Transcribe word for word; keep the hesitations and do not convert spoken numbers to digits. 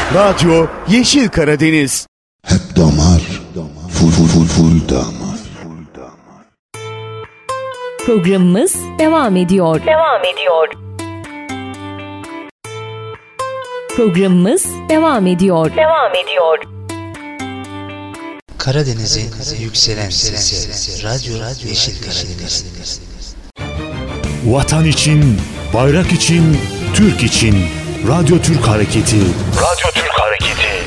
Radyo Yeşil Karadeniz. Hep damar, full full full full damar. Programımız devam ediyor. Devam ediyor. Programımız devam ediyor. Devam ediyor. Karadeniz'in yükselen sesi. Radyo Yeşil Karadeniz. Vatan için, bayrak için, Türk için. Radyo Türk Hareketi. Radyo